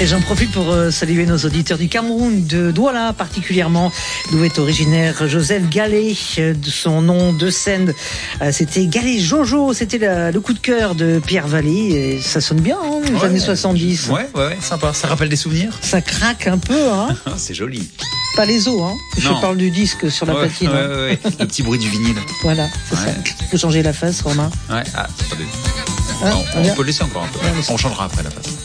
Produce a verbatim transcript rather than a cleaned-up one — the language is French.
Et j'en profite pour euh, saluer nos auditeurs du Cameroun, de Douala particulièrement, d'où est originaire Joseph Gallet, euh, de son nom de scène. Euh, c'était Gallet Jojo, c'était la, le coup de cœur de Pierre Vallée. Et ça sonne bien, hein, les ouais, années soixante-dix. Ouais, ouais, ouais, sympa. Ça rappelle des souvenirs. Ça craque un peu, hein. C'est joli. Pas les os, hein. Je Non. parle du disque sur la ouais, platine. Ouais, hein. ouais, ouais. Le petit bruit du vinyle. Voilà, c'est Ouais. ça. Faut changer la face, Romain. Ouais, ah, attendez. Hein, on, on bien. peut le laisser encore un peu. Ouais, laisse- On changera après la face.